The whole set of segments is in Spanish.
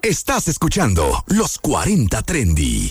Estás escuchando Los 40 Trendy.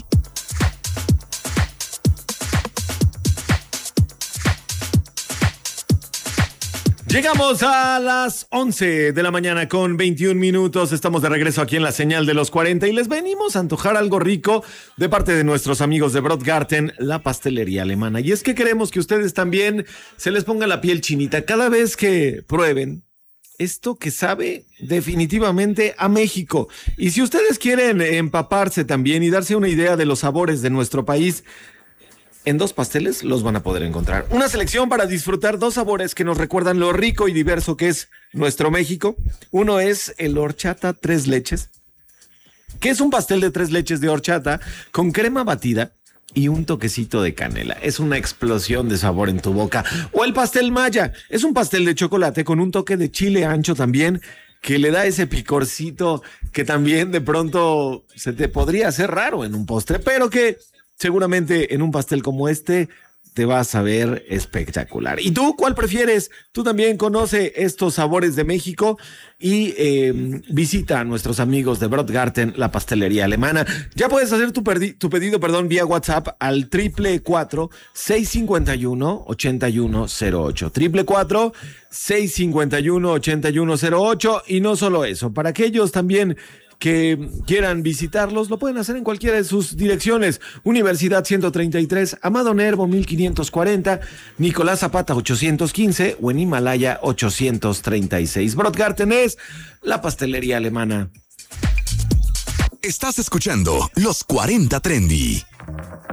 Llegamos a las 11 de la mañana con 21 minutos. Estamos de regreso aquí en la señal de los 40 y les venimos a antojar algo rico de parte de nuestros amigos de Brotgarten, la pastelería alemana. Y es que queremos que ustedes también se les ponga la piel chinita cada vez que prueben esto que sabe definitivamente a México. Y si ustedes quieren empaparse también y darse una idea de los sabores de nuestro país, en Dos Pasteles los van a poder encontrar. Una selección para disfrutar dos sabores que nos recuerdan lo rico y diverso que es nuestro México. Uno es el horchata tres leches, que es un pastel de tres leches de horchata con crema batida y un toquecito de canela. Es una explosión de sabor en tu boca. O el pastel maya. Es un pastel de chocolate con un toque de chile ancho también, que le da ese picorcito que también de pronto se te podría hacer raro en un postre, pero que seguramente en un pastel como este te vas a ver espectacular. ¿Y tú cuál prefieres? Tú también conoce estos sabores de México y visita a nuestros amigos de Brotgarten, la pastelería alemana. Ya puedes hacer tu pedido, vía WhatsApp al 444-651-8108. 444-651-8108. Y no solo eso, para aquellos también que quieran visitarlos, lo pueden hacer en cualquiera de sus direcciones. Universidad 133, Amado Nervo 1540, Nicolás Zapata 815 o en Himalaya 836. Brotgarten es la pastelería alemana. Estás escuchando Los 40 Trendy.